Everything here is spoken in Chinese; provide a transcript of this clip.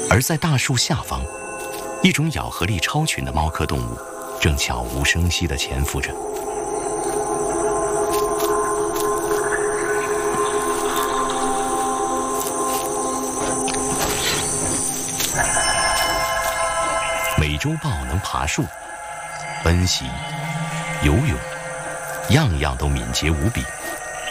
而在大树下方，一种咬合力超群的猫科动物正悄无声息地潜伏着。美洲豹能爬树、奔袭、游泳，样样都敏捷无比。